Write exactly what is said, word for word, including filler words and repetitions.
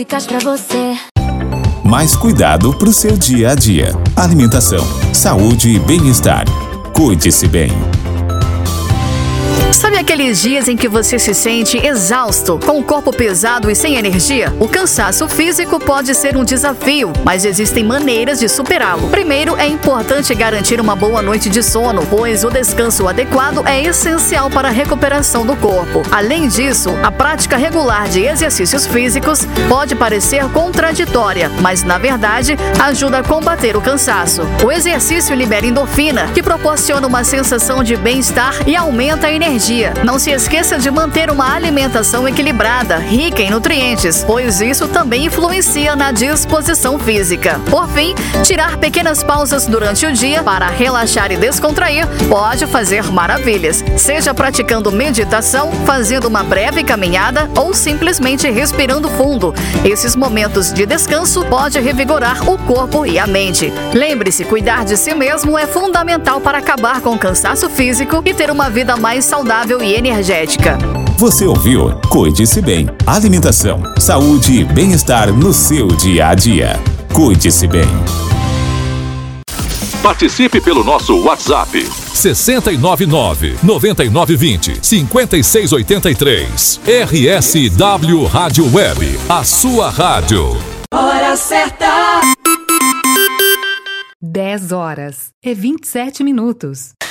Dicas pra você. Mais cuidado pro seu dia a dia. Alimentação, saúde e bem-estar. Cuide-se bem. Sabe aqueles dias em que você se sente exausto, com o corpo pesado e sem energia? O cansaço físico pode ser um desafio, mas existem maneiras de superá-lo. Primeiro, é importante garantir uma boa noite de sono, pois o descanso adequado é essencial para a recuperação do corpo. Além disso, a prática regular de exercícios físicos pode parecer contraditória, mas na verdade ajuda a combater o cansaço. O exercício libera endorfina, que proporciona uma sensação de bem-estar e aumenta a energia. Não se esqueça de manter uma alimentação equilibrada, rica em nutrientes, pois isso também influencia na disposição física. Por fim, tirar pequenas pausas durante o dia para relaxar e descontrair pode fazer maravilhas, seja praticando meditação, fazendo uma breve caminhada ou simplesmente respirando fundo. Esses momentos de descanso podem revigorar o corpo e a mente. Lembre-se, cuidar de si mesmo é fundamental para acabar com o cansaço físico e ter uma vida mais saudável e energética. Você ouviu? Cuide-se bem. Alimentação, saúde e bem-estar no seu dia a dia. Cuide-se bem. Participe pelo nosso WhatsApp. seis nove nove, nove nove dois zero, cinco seis oito três. R S W Rádio Web, a sua rádio. Hora certa. dez horas e vinte e sete minutos.